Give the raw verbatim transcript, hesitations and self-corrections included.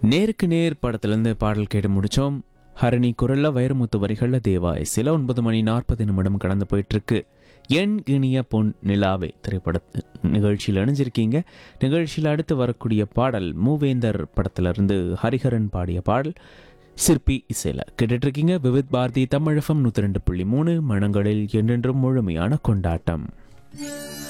நேருக்கு நேர் படத்திலிருந்து பாடல் கேட்டு முடிச்சோம். ஹரணி குரல்ல வைரமுத்து வரிகள்ல தேவா சில ஒன்பது மணி நாற்பது நிமிடம் கடந்து போயிட்டு இருக்கு. என் இனிய பொன் நிலாவே திரைப்பட நிகழ்ச்சியில் இணைஞ்சிருக்கீங்க. நிகழ்ச்சியில் அடுத்து வரக்கூடிய பாடல் மூவேந்தர் படத்திலிருந்து ஹரிஹரன் பாடிய பாடல் சிற்பி இசையில் கேட்டுட்டு இருக்கீங்க. விவித் பாரதி தமிழகம் நூற்றி ரெண்டு புள்ளி மூணு மனங்களில் என்றென்றும் முழுமையான கொண்டாட்டம்.